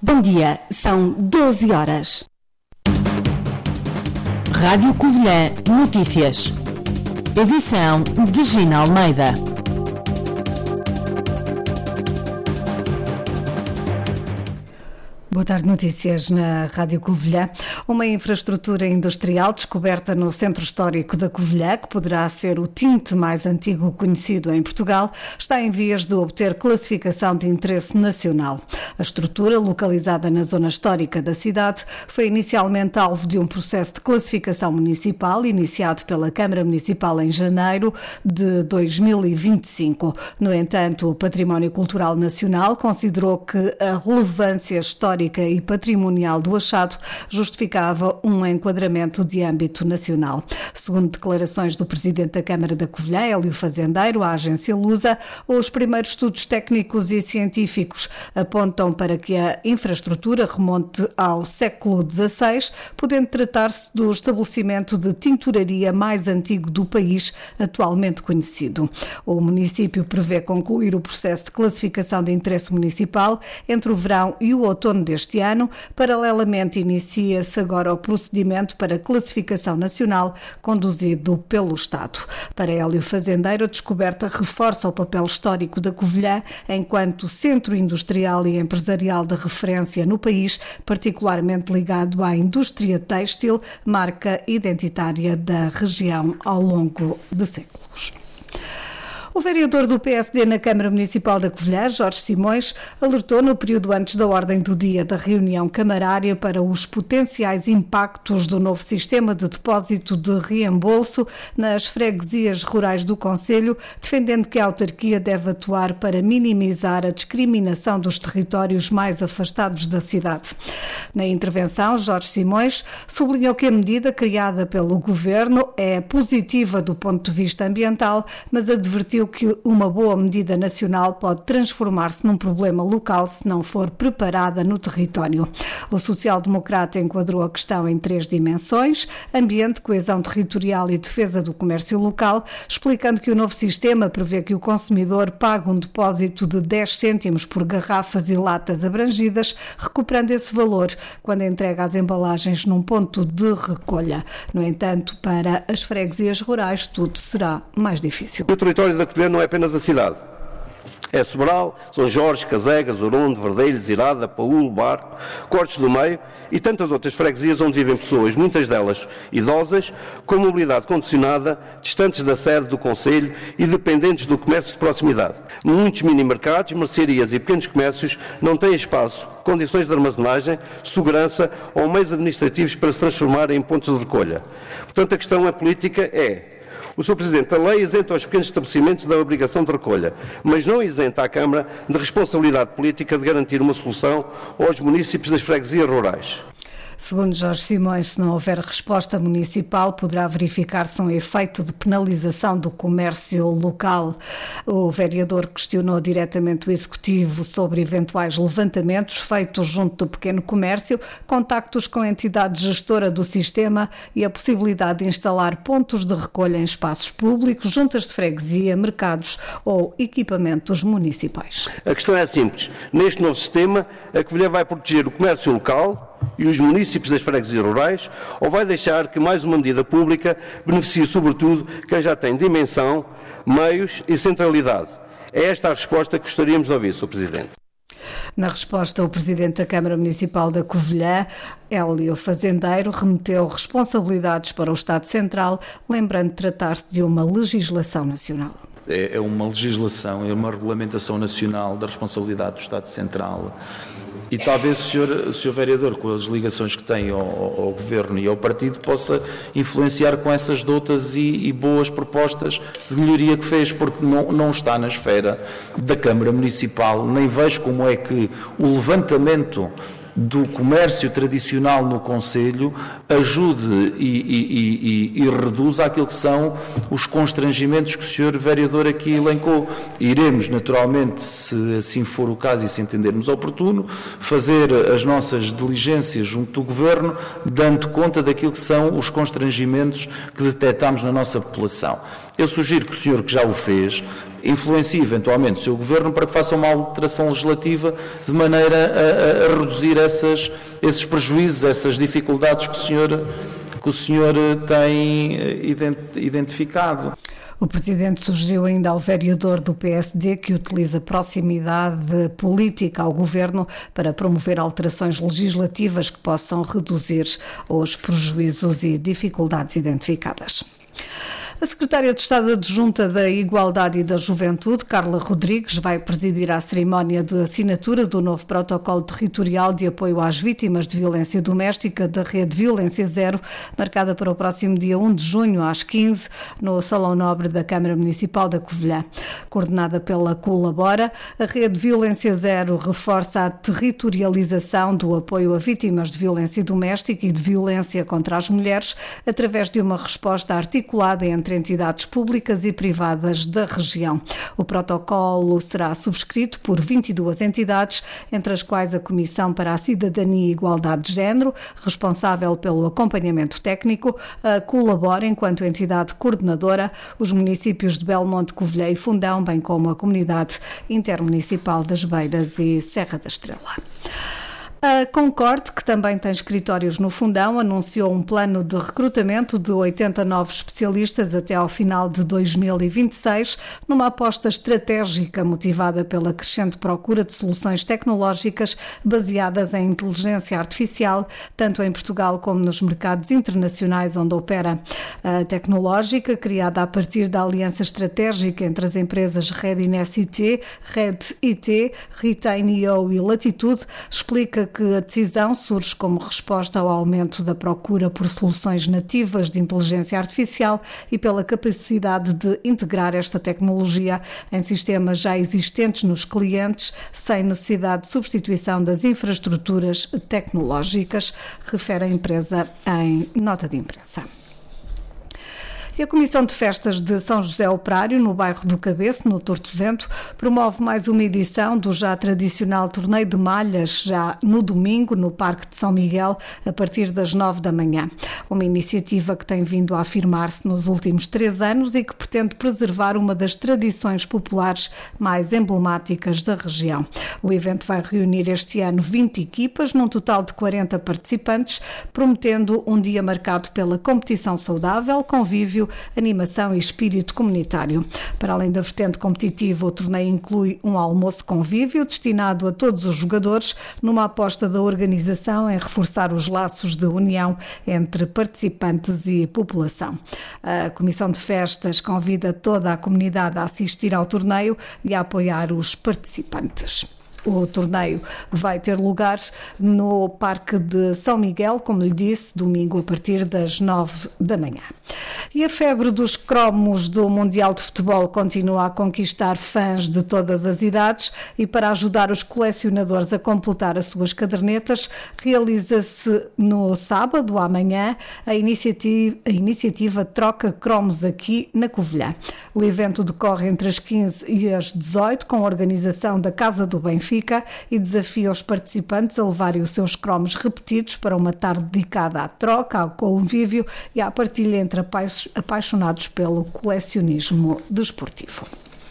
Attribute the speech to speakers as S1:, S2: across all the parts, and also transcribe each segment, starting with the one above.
S1: Bom dia, são 12 horas. Rádio Covilhã Notícias. Edição de Gina Almeida. Boa tarde, notícias na Rádio Covilhã. Uma infraestrutura industrial descoberta no Centro Histórico da Covilhã, que poderá ser o tinte mais antigo conhecido em Portugal, está em vias de obter classificação de interesse nacional. A estrutura, localizada na zona histórica da cidade, foi inicialmente alvo de um processo de classificação municipal, iniciado pela Câmara Municipal em janeiro de 2025. No entanto, o Património Cultural Nacional considerou que a relevância histórica e patrimonial do achado justificava um enquadramento de âmbito nacional. Segundo declarações do Presidente da Câmara da Covilhã, Hélio Fazendeiro, à agência Lusa, os primeiros estudos técnicos e científicos apontam para que a infraestrutura remonte ao século XVI, podendo tratar-se do estabelecimento de tinturaria mais antigo do país, atualmente conhecido. O município prevê concluir o processo de classificação de interesse municipal entre o verão e o outono deste ano. Paralelamente, inicia-se agora o procedimento para classificação nacional conduzido pelo Estado. Para Hélio Fazendeiro, a descoberta reforça o papel histórico da Covilhã enquanto centro industrial e empresarial de referência no país, particularmente ligado à indústria têxtil, marca identitária da região ao longo de séculos. O vereador do PSD na Câmara Municipal da Covilhã, Jorge Simões, alertou no período antes da ordem do dia da reunião camarária para os potenciais impactos do novo sistema de depósito de reembolso nas freguesias rurais do concelho, defendendo que a autarquia deve atuar para minimizar a discriminação dos territórios mais afastados da cidade. Na intervenção, Jorge Simões sublinhou que a medida criada pelo Governo é positiva do ponto de vista ambiental, mas advertiu que uma boa medida nacional pode transformar-se num problema local se não for preparada no território. O social-democrata enquadrou a questão em 3 dimensões: ambiente, coesão territorial e defesa do comércio local, explicando que o novo sistema prevê que o consumidor pague um depósito de 10 cêntimos por garrafas e latas abrangidas, recuperando esse valor quando entrega as embalagens num ponto de recolha. No entanto, para as freguesias rurais, tudo será mais difícil.
S2: O território da Covilhã não é apenas a cidade. É Sobral, São Jorge, Casegas, Orondo, Verdelhos, Irada, Paúl, Barco, Cortes do Meio e tantas outras freguesias onde vivem pessoas, muitas delas idosas, com mobilidade condicionada, distantes da sede do concelho e dependentes do comércio de proximidade. Muitos mini-mercados, mercearias e pequenos comércios não têm espaço, condições de armazenagem, segurança ou meios administrativos para se transformarem em pontos de recolha. Portanto, a questão política é: o Sr. Presidente, a lei isenta os pequenos estabelecimentos da obrigação de recolha, mas não isenta a Câmara de responsabilidade política de garantir uma solução aos municípios das freguesias rurais.
S1: Segundo Jorge Simões, se não houver resposta municipal, poderá verificar-se um efeito de penalização do comércio local. O vereador questionou diretamente o Executivo sobre eventuais levantamentos feitos junto do pequeno comércio, contactos com a entidade gestora do sistema e a possibilidade de instalar pontos de recolha em espaços públicos, juntas de freguesia, mercados ou equipamentos municipais.
S2: A questão é simples. Neste novo sistema, a Covilhã vai proteger o comércio local e os municípios das freguesias rurais, ou vai deixar que mais uma medida pública beneficie sobretudo quem já tem dimensão, meios e centralidade? É esta a resposta que gostaríamos de ouvir, Sr. Presidente.
S1: Na resposta, o Presidente da Câmara Municipal da Covilhã, Hélio Fazendeiro, remeteu responsabilidades para o Estado Central, lembrando tratar-se de uma legislação nacional.
S3: É uma legislação, é uma regulamentação nacional da responsabilidade do Estado Central. E talvez o Sr. Vereador, com as ligações que tem ao Governo e ao Partido, possa influenciar com essas doutas e boas propostas de melhoria que fez, porque não está na esfera da Câmara Municipal, nem vejo como é que o levantamento do comércio tradicional no concelho ajude e reduza aquilo que são os constrangimentos que o Sr. Vereador aqui elencou. Iremos, naturalmente, se assim for o caso e se entendermos oportuno, fazer as nossas diligências junto do Governo, dando conta daquilo que são os constrangimentos que detectamos na nossa população. Eu sugiro que o senhor, que já o fez, influencie eventualmente o seu Governo para que faça uma alteração legislativa de maneira a reduzir esses prejuízos, essas dificuldades que o senhor tem identificado.
S1: O Presidente sugeriu ainda ao vereador do PSD que utilize a proximidade política ao Governo para promover alterações legislativas que possam reduzir os prejuízos e dificuldades identificadas. A Secretária de Estado Adjunta da Igualdade e da Juventude, Carla Rodrigues, vai presidir a cerimónia de assinatura do novo protocolo territorial de apoio às vítimas de violência doméstica da Rede Violência Zero, marcada para o próximo dia 1 de junho, às 15, no Salão Nobre da Câmara Municipal da Covilhã. Coordenada pela Colabora, a Rede Violência Zero reforça a territorialização do apoio a vítimas de violência doméstica e de violência contra as mulheres, através de uma resposta articulada entre entidades públicas e privadas da região. O protocolo será subscrito por 22 entidades, entre as quais a Comissão para a Cidadania e Igualdade de Género, responsável pelo acompanhamento técnico, colabora enquanto entidade coordenadora, os municípios de Belmonte, Covilhã e Fundão, bem como a Comunidade Intermunicipal das Beiras e Serra da Estrela. A Concorde, que também tem escritórios no Fundão, anunciou um plano de recrutamento de 80 novos especialistas até ao final de 2026, numa aposta estratégica motivada pela crescente procura de soluções tecnológicas baseadas em inteligência artificial, tanto em Portugal como nos mercados internacionais onde opera. A tecnológica, criada a partir da aliança estratégica entre as empresas Readiness IT, Red IT, Retain.io e Latitude, explica que a decisão surge como resposta ao aumento da procura por soluções nativas de inteligência artificial e pela capacidade de integrar esta tecnologia em sistemas já existentes nos clientes, sem necessidade de substituição das infraestruturas tecnológicas, refere a empresa em nota de imprensa. E a Comissão de Festas de São José Operário, no bairro do Cabeço, no Tortozento, promove mais uma edição do já tradicional torneio de malhas, já no domingo, no Parque de São Miguel, a partir das 9 da manhã. Uma iniciativa que tem vindo a afirmar-se nos últimos 3 anos e que pretende preservar uma das tradições populares mais emblemáticas da região. O evento vai reunir este ano 20 equipas, num total de 40 participantes, prometendo um dia marcado pela competição saudável, convívio, animação e espírito comunitário. Para além da vertente competitiva, o torneio inclui um almoço convívio destinado a todos os jogadores, numa aposta da organização em reforçar os laços de união entre participantes e população. A Comissão de Festas convida toda a comunidade a assistir ao torneio e a apoiar os participantes. O torneio vai ter lugar no Parque de São Miguel, como lhe disse, domingo a partir das 9 da manhã. E a febre dos cromos do Mundial de Futebol continua a conquistar fãs de todas as idades e para ajudar os colecionadores a completar as suas cadernetas, realiza-se no sábado, amanhã, a iniciativa Troca Cromos aqui na Covilhã. O evento decorre entre as 15 e as 18, com a organização da Casa do Benfica, e desafia os participantes a levarem os seus cromos repetidos para uma tarde dedicada à troca, ao convívio e à partilha entre apaixonados pelo colecionismo desportivo.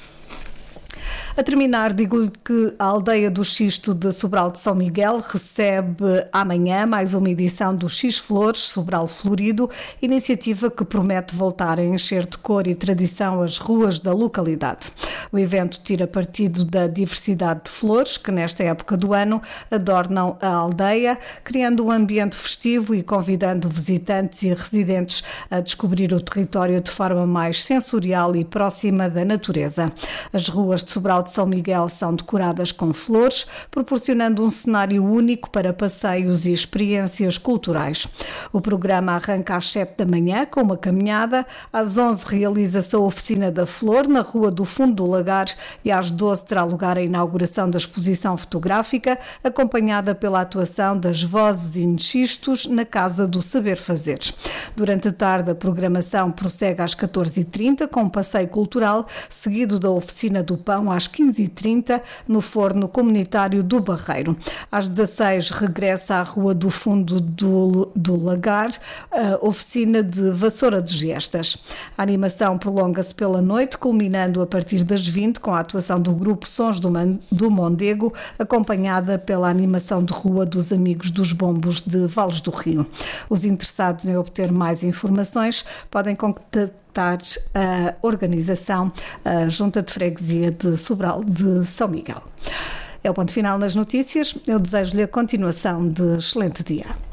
S1: A terminar, digo-lhe que a Aldeia do Xisto de Sobral de São Miguel recebe amanhã mais uma edição do X-Flores Sobral Florido, iniciativa que promete voltar a encher de cor e tradição as ruas da localidade. O evento tira partido da diversidade de flores que nesta época do ano adornam a aldeia, criando um ambiente festivo e convidando visitantes e residentes a descobrir o território de forma mais sensorial e próxima da natureza. As ruas de Sobral de São Miguel são decoradas com flores, proporcionando um cenário único para passeios e experiências culturais. O programa arranca às 7 da manhã com uma caminhada, às 11 realiza-se a oficina da flor na Rua do Fundo do Lagar e às 12 terá lugar a inauguração da exposição fotográfica, acompanhada pela atuação das Vozes e Nexistos na Casa do Saber Fazer. Durante a tarde, a programação prossegue às 14h30 com um passeio cultural, seguido da oficina do pão às 15h30, no Forno Comunitário do Barreiro. Às 16h regressa à Rua do Fundo do Lagar, a oficina de vassoura de gestas. A animação prolonga-se pela noite, culminando a partir das 20 com a atuação do grupo Sons do Mondego, acompanhada pela animação de rua dos Amigos dos Bombos de Vales do Rio. Os interessados em obter mais informações podem contactar a organização, a Junta de Freguesia de Sobral de São Miguel. É o ponto final nas notícias. Eu desejo-lhe a continuação de excelente dia.